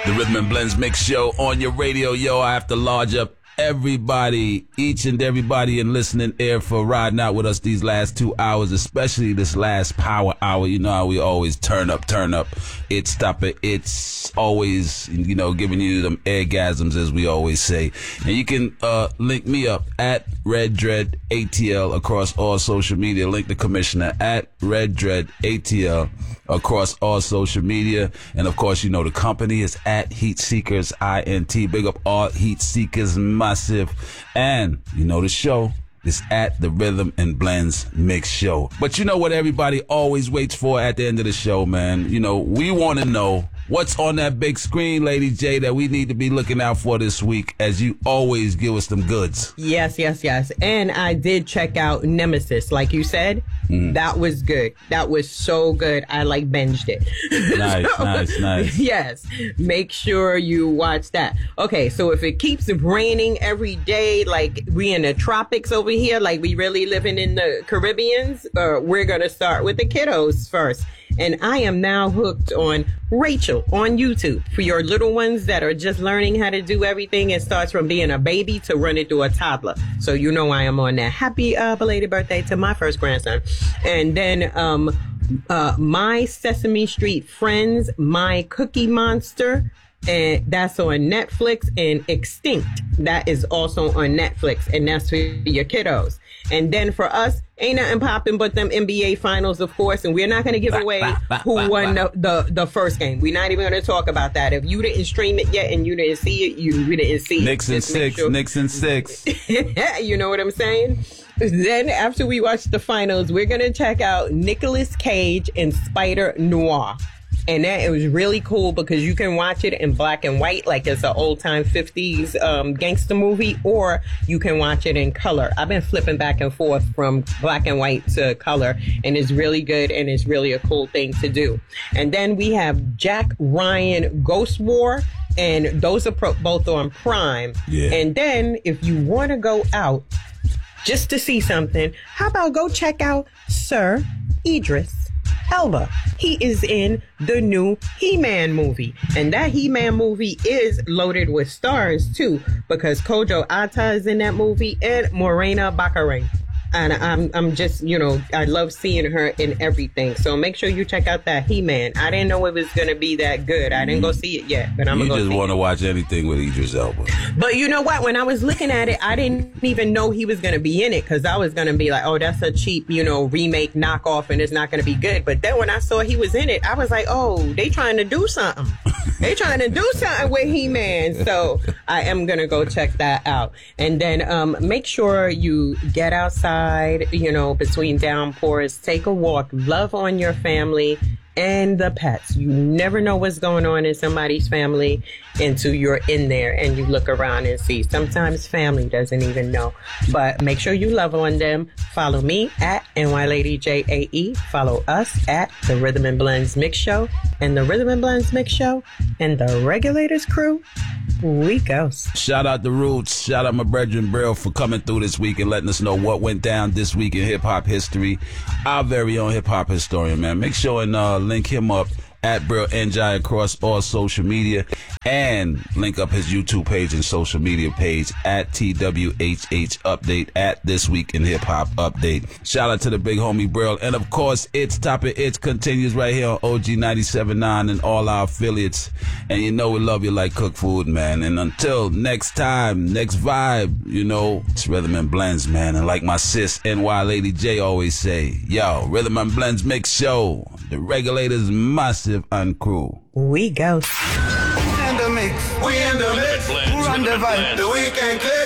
The Rhythm and Blends Mix Show on your radio. Yo, I have to large up everybody, each and everybody in listening ear for riding out with us these last 2 hours, especially this last power hour. You know how we always turn up. It's stop it. It's always, giving you them orgasms, as we always say. And you can link me up at Red Dread ATL across all social media. Link the commissioner at Red Dread ATL across all social media. And of course, the company is at Heat Seekers INT. Big up all Heat Seekers massive. And the show is at the Rhythm and Blends Mix Show. But you know what everybody always waits for at the end of the show, man? We want to know what's on that big screen, Lady J, that we need to be looking out for this week, as you always give us them goods. Yes. And I did check out Nemesis, like you said. That was good. That was so good. I binged it. Nice. Yes. Make sure you watch that. Okay, so if it keeps raining every day, like we in the tropics over here, like we really living in the Caribbeans, we're going to start with the kiddos first. And I am now hooked on Rachel on YouTube for your little ones that are just learning how to do everything. It starts from being a baby to running through a toddler. So I am on that. Happy belated birthday to my first grandson. And then My Sesame Street Friends, My Cookie Monster. And that's on Netflix. And Extinct, that is also on Netflix. And that's for your kiddos. And then for us, ain't nothing popping but them NBA finals, of course. And we're not going to give away who won the first game. We're not even going to talk about that. If you didn't stream it yet and you didn't see it, we didn't see it. Knicks and six. You know what I'm saying? Then after we watch the finals, we're going to check out Nicolas Cage and Spider Noir. And it was really cool because you can watch it in black and white, like it's an old time 50s gangster movie, or you can watch it in color. I've been flipping back and forth from black and white to color, and it's really good, and it's really a cool thing to do. And then we have Jack Ryan Ghost War, and those are both on Prime. Yeah. And then if you want to go out just to see something, how about go check out Sir Idris Elba. He is in the new He-Man movie. And that He-Man movie is loaded with stars, too, because Kojo Ata is in that movie and Morena Baccarin. And I'm just, I love seeing her in everything. So make sure you check out that He-Man. I didn't know it was going to be that good. I didn't go see it yet, but I'm going to go see it. You just want to watch anything with Idris Elba. But you know what? When I was looking at it, I didn't even know he was going to be in it, because I was going to be like, oh, that's a cheap, remake knockoff and it's not going to be good. But then when I saw he was in it, I was like, oh, they trying to do something. They trying to do something with He-Man. So I am going to go check that out. And then make sure you get outside, between downpours, take a walk, love on your family and the pets. You never know what's going on in somebody's family until you're in there and you look around and see. Sometimes family doesn't even know. But make sure you love on them. Follow me at NYLadyJAE. Follow us at the Rhythm and Blends Mix Show. And the Rhythm and Blends Mix Show and the Regulators crew, we go. Shout out the Roots. Shout out my brethren Brill for coming through this week and letting us know what went down this week in hip-hop history. Our very own hip-hop historian, man. Make sure and link him up at Brill NJ across all social media, and link up his YouTube page and social media page at TWHH Update, at This Week in Hip Hop Update. Shout out to the big homie Brill. And of course, It's Topic It's continues right here on OG 97.9 and all our affiliates. And we love you like cooked food, man. And until next time, next vibe, it's Rhythm and Blends, man. And like my sis NY Lady J always say, yo, Rhythm and Blends Mix Show. The Regulators massive and crew. We go. We in the mix. We in the mix. Run the vibe. The weekend clip.